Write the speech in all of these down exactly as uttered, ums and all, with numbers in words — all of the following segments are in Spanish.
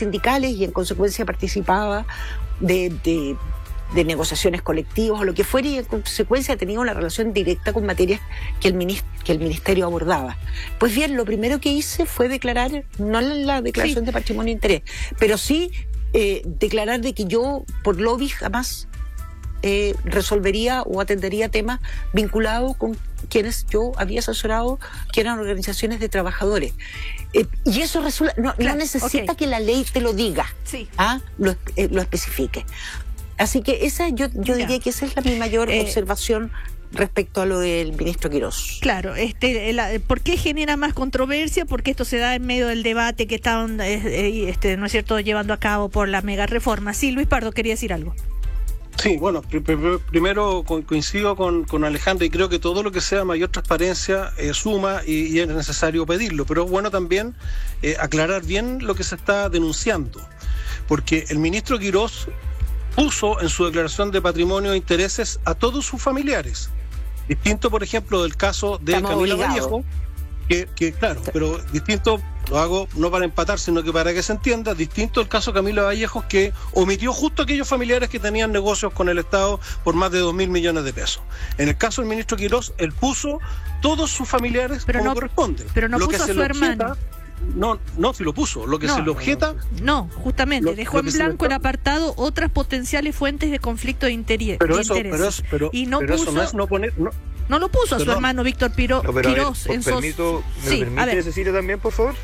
sindicales y en consecuencia participaba de, de, de negociaciones colectivas o lo que fuera, y en consecuencia tenía una relación directa con materias que el, minist- que el ministerio abordaba. Pues bien, lo primero que hice fue declarar, no la declaración sí. de patrimonio e interés, pero sí eh, declarar de que yo, por lobby, jamás eh, resolvería o atendería temas vinculados con quienes yo había asesorado, que eran organizaciones de trabajadores. Eh, y eso resulta, no, claro, no necesita okay. que la ley te lo diga, sí. ¿ah? lo, eh, lo especifique. Así que esa yo, yo diría que esa es la mi mayor eh, observación respecto a lo del ministro Quirós. Claro, este, la, ¿por qué genera más controversia? Porque esto se da en medio del debate que estaban, eh, este, ¿no es cierto?, llevando a cabo por la mega reforma. Sí, Luis Pardo, quería decir algo. Sí, bueno, pr- pr- primero coincido con, con Alejandra y creo que todo lo que sea mayor transparencia eh, suma y, y es necesario pedirlo, pero es bueno también eh, aclarar bien lo que se está denunciando, porque el ministro Quirós puso en su declaración de patrimonio e intereses a todos sus familiares, distinto por ejemplo del caso de Estamos Camila obligados. Vallejo, que, que claro, pero distinto, lo hago no para empatar, sino que para que se entienda, distinto el caso de Camila Vallejos, que omitió justo aquellos familiares que tenían negocios con el Estado por más de dos mil millones de pesos. En el caso del ministro Quirós, él puso todos sus familiares pero como no, corresponde. Pero no lo puso que a se su le hermano. Objeta, no, no, si lo puso. Lo que no, se le objeta... No, justamente, lo, dejó lo en blanco el apartado otras potenciales fuentes de conflicto de, interi- pero de eso, intereses. Pero eso, pero, y no pero puso... eso no es no poner... No, No lo puso a su Perdón. hermano Víctor Piro, no, Quirós ver, en permito, sos... ¿Me sí, lo permite, Cecilia, también, por favor?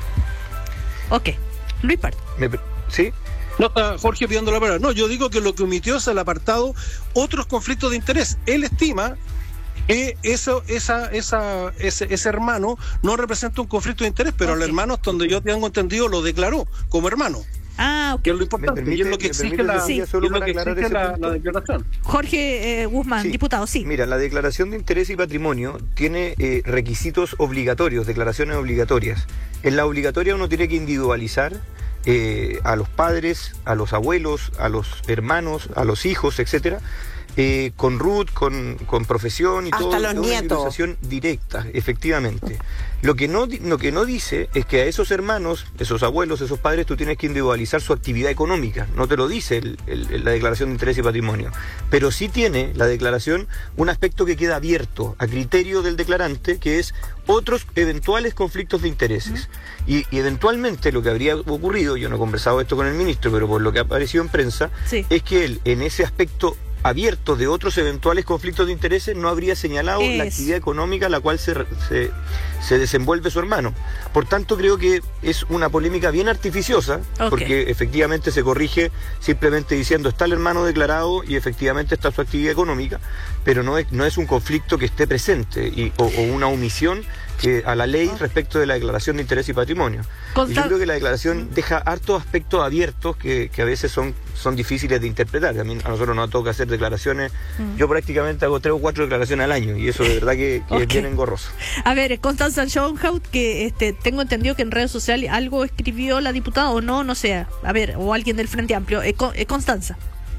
Ok. Luis Pardo. ¿Me, ¿Sí? No está Jorge pidiendo la palabra. No, yo digo que lo que omitió es el apartado otros conflictos de interés. Él estima que eso, esa, esa, ese, ese hermano no representa un conflicto de interés, pero okay. al hermano, donde yo tengo entendido, lo declaró como hermano. Ah, ok. Que es lo importante, permite, y es lo que exige, la, sí. es lo que exige la, la declaración. Jorge eh, Guzmán, sí. diputado, sí. Mira, la declaración de interés y patrimonio tiene eh, requisitos obligatorios, declaraciones obligatorias. En la obligatoria uno tiene que individualizar eh, a los padres, a los abuelos, a los hermanos, a los hijos, etcétera. Eh, con R U T, con, con profesión y hasta todo, los una nietos. individualización directa, efectivamente. Lo que no lo que no dice es que a esos hermanos, esos abuelos, esos padres, tú tienes que individualizar su actividad económica. No te lo dice el, el, la declaración de interés y patrimonio. Pero sí tiene la declaración un aspecto que queda abierto a criterio del declarante, que es otros eventuales conflictos de intereses. Uh-huh. Y, y eventualmente lo que habría ocurrido, yo no he conversado esto con el ministro, pero por lo que ha aparecido en prensa, sí. es que él, en ese aspecto abierto de otros eventuales conflictos de intereses, no habría señalado es. la actividad económica a la cual se, se, se desenvuelve su hermano. Por tanto, creo que es una polémica bien artificiosa, okay. porque efectivamente se corrige simplemente diciendo está el hermano declarado y efectivamente está su actividad económica, pero no es, no es un conflicto que esté presente y, o, o una omisión que a la ley respecto de la declaración de interés y patrimonio. Consta- y yo creo que la declaración deja hartos aspectos abiertos que, que a veces son, son difíciles de interpretar. A, mí, a nosotros nos toca hacer declaraciones. Mm. Yo prácticamente hago tres o cuatro declaraciones al año y eso de verdad que, que okay. es bien engorroso. A ver, Constanza Schoenhout, que este, tengo entendido que en redes sociales algo escribió la diputada o no, no sé. A ver, o alguien del Frente Amplio. Eh, eh, Constanza.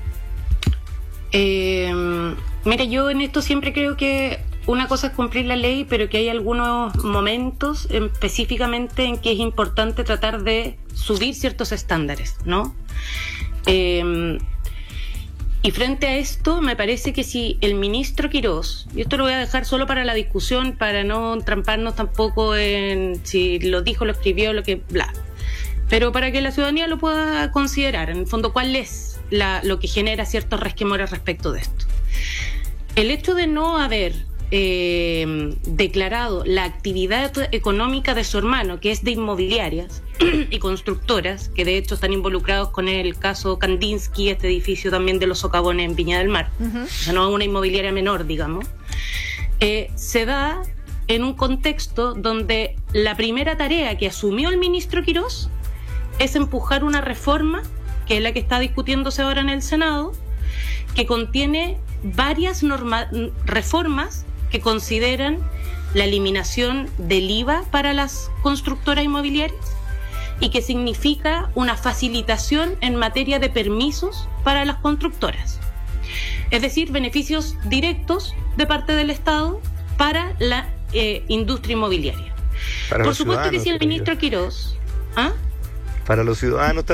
Eh, mira, yo en esto siempre creo que una cosa es cumplir la ley, pero que hay algunos momentos específicamente en que es importante tratar de subir ciertos estándares, ¿no? Eh, y frente a esto, me parece que si el ministro Quirós, y esto lo voy a dejar solo para la discusión, para no tramparnos tampoco en si lo dijo, lo escribió, lo que bla, pero para que la ciudadanía lo pueda considerar, en el fondo, cuál es la, lo que genera ciertos resquemores respecto de esto. El hecho de no haber Eh, declarado la actividad económica de su hermano, que es de inmobiliarias y constructoras, que de hecho están involucrados con el caso Kandinsky, este edificio también de los socavones en Viña del Mar, uh-huh. o sea, no es una inmobiliaria menor, digamos, eh, se da en un contexto donde la primera tarea que asumió el ministro Quirós es empujar una reforma, que es la que está discutiéndose ahora en el Senado, que contiene varias norma- reformas que consideran la eliminación del I V A para las constructoras inmobiliarias y que significa una facilitación en materia de permisos para las constructoras. Es decir, beneficios directos de parte del Estado para la eh, industria inmobiliaria. Para Por supuesto que si el ministro Quirós. Quirós... ¿Ah? Para los ciudadanos